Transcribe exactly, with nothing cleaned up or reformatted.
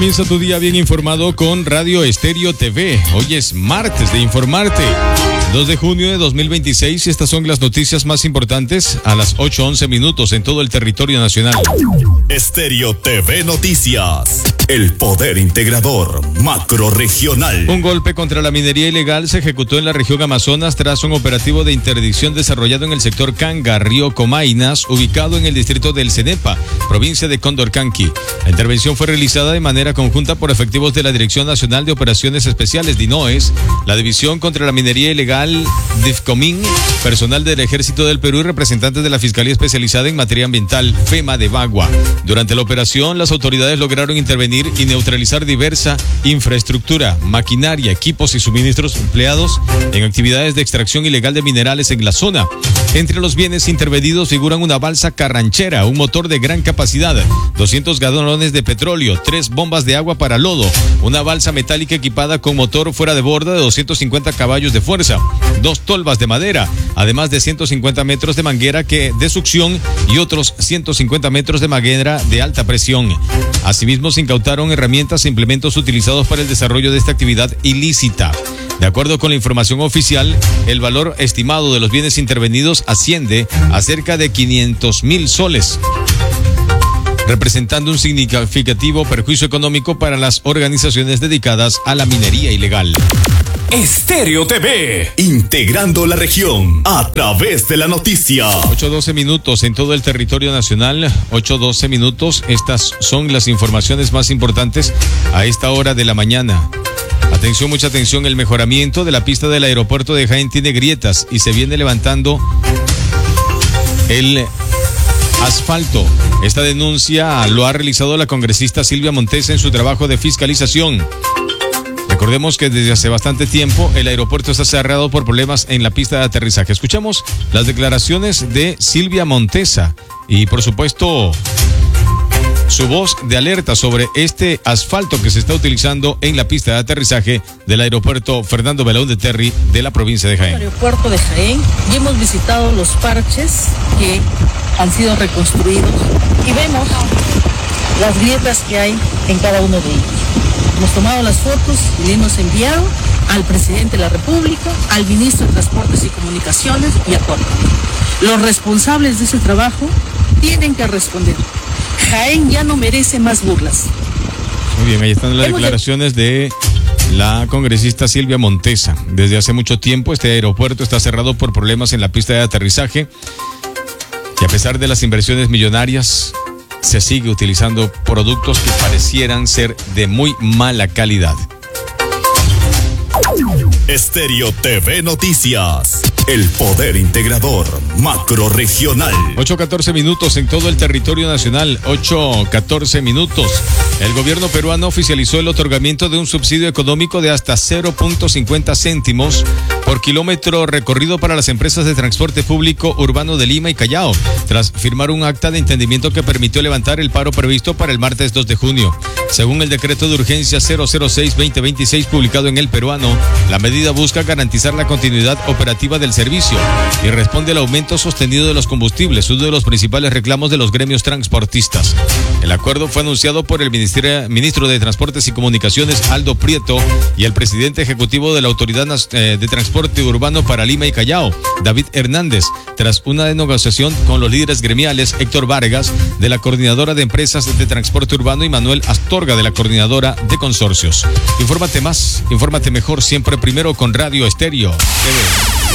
Comienza tu día bien informado con Radio Estéreo T V. Hoy es martes de informarte. dos de junio de dos mil veintiséis y estas son las noticias más importantes a las ocho once minutos en todo el territorio nacional. Estéreo T V Noticias. El poder integrador macrorregional. Un golpe contra la minería ilegal se ejecutó en la región Amazonas tras un operativo de interdicción desarrollado en el sector Canga, Río Comainas, ubicado en el distrito del Cenepa, provincia de Condorcanqui. La intervención fue realizada de manera conjunta por efectivos de la Dirección Nacional de Operaciones Especiales, DINOES, la División contra la Minería Ilegal, DIFCOMIN, personal del Ejército del Perú y representantes de la Fiscalía Especializada en Materia Ambiental, FEMA de Bagua. Durante la operación, las autoridades lograron intervenir y neutralizar diversa infraestructura, maquinaria, equipos y suministros empleados en actividades de extracción ilegal de minerales en la zona. Entre los bienes intervenidos figuran una balsa carranchera, un motor de gran capacidad, doscientos galones de petróleo, tres bombas de agua para lodo, una balsa metálica equipada con motor fuera de borda de doscientos cincuenta caballos de fuerza, dos tolvas de madera, además de ciento cincuenta metros de manguera que, de succión y otros ciento cincuenta metros de manguera de alta presión. Asimismo, se incautaron herramientas e implementos utilizados para el desarrollo de esta actividad ilícita. De acuerdo con la información oficial, el valor estimado de los bienes intervenidos asciende a cerca de quinientos mil soles, representando un significativo perjuicio económico para las organizaciones dedicadas a la minería ilegal. Estéreo T V, integrando la región a través de la noticia. ocho doce minutos en todo el territorio nacional, ocho doce minutos. Estas son las informaciones más importantes a esta hora de la mañana. Atención, mucha atención, el mejoramiento de la pista del aeropuerto de Jaén tiene grietas y se viene levantando el asfalto. Esta denuncia lo ha realizado la congresista Silvia Montesa en su trabajo de fiscalización. Recordemos que desde hace bastante tiempo el aeropuerto está cerrado por problemas en la pista de aterrizaje. Escuchamos las declaraciones de Silvia Montesa y, por supuesto, su voz de alerta sobre este asfalto que se está utilizando en la pista de aterrizaje del aeropuerto Fernando Belaúnde Terry de la provincia de Jaén. El aeropuerto de Jaén, y hemos visitado los parches que han sido reconstruidos y vemos las grietas que hay en cada uno de ellos. Hemos tomado las fotos y le hemos enviado al presidente de la República, al ministro de Transportes y Comunicaciones y a Corte. Los responsables de ese trabajo tienen que responder. Jaén ya no merece más burlas. Muy bien, ahí están las hemos declaraciones de la congresista Silvia Montesa. Desde hace mucho tiempo este aeropuerto está cerrado por problemas en la pista de aterrizaje y a pesar de las inversiones millonarias, se sigue utilizando productos que parecieran ser de muy mala calidad. Estéreo T V Noticias. El poder integrador macrorregional. ocho catorce minutos en todo el territorio nacional. ocho catorce minutos. El gobierno peruano oficializó el otorgamiento de un subsidio económico de hasta cero punto cincuenta céntimos por kilómetro recorrido para las empresas de transporte público urbano de Lima y Callao, tras firmar un acta de entendimiento que permitió levantar el paro previsto para el martes dos de junio. Según el decreto de urgencia cero cero seis guión veinte veintiséis publicado en El Peruano, la medida busca garantizar la continuidad operativa del servicio y responde al aumento sostenido de los combustibles, uno de los principales reclamos de los gremios transportistas. El acuerdo fue anunciado por el ministro de Transportes y Comunicaciones, Aldo Prieto, y el presidente ejecutivo de la Autoridad de Transporte Urbano para Lima y Callao, David Hernández, tras una negociación con los líderes gremiales, Héctor Vargas, de la Coordinadora de Empresas de Transporte Urbano, y Manuel Astorga, de la Coordinadora de Consorcios. Infórmate más, infórmate mejor, siempre primero con Radio Estéreo T V.